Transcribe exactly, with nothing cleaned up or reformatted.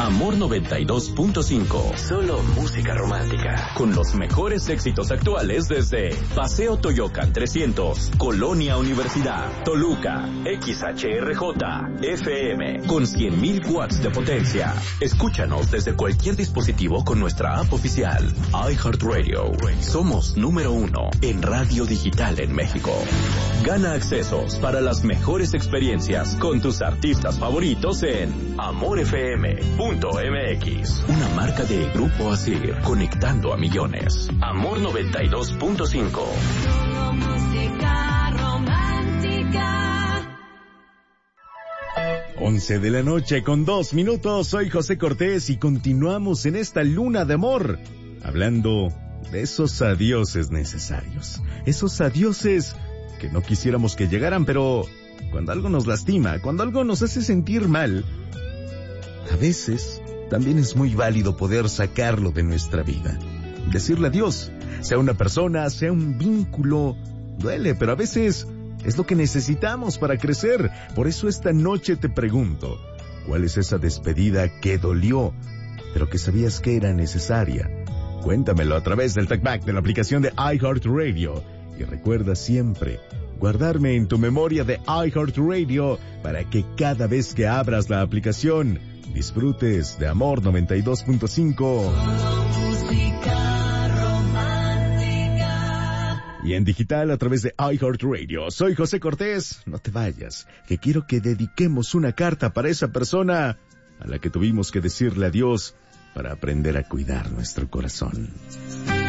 Amor noventa y dos punto cinco. Solo música romántica. Con los mejores éxitos actuales desde Paseo Toyocan trescientos, Colonia Universidad, Toluca, X H R J, F M, con cien mil watts de potencia. Escúchanos desde cualquier dispositivo con nuestra app oficial, iHeartRadio. Somos número uno en radio digital en México. Gana accesos para las mejores experiencias con tus artistas favoritos en amor f m punto m x. Una marca de Grupo Asir, conectando a millones. Amor noventa y dos punto cinco. Música romántica. once de la noche con dos minutos. Soy José Cortés y continuamos en esta luna de amor, hablando de esos adioses necesarios. Esos adioses que no quisiéramos que llegaran, pero cuando algo nos lastima, cuando algo nos hace sentir mal, a veces también es muy válido poder sacarlo de nuestra vida. Decirle adiós, sea una persona, sea un vínculo, duele, pero a veces es lo que necesitamos para crecer. Por eso esta noche te pregunto, ¿cuál es esa despedida que dolió, pero que sabías que era necesaria? Cuéntamelo a través del TalkBack de la aplicación de iHeartRadio. Y recuerda siempre guardarme en tu memoria de iHeartRadio para que cada vez que abras la aplicación disfrutes de Amor noventa y dos punto cinco. Y en digital a través de iHeartRadio. Soy José Cortés. No te vayas, que quiero que dediquemos una carta para esa persona a la que tuvimos que decirle adiós para aprender a cuidar nuestro corazón.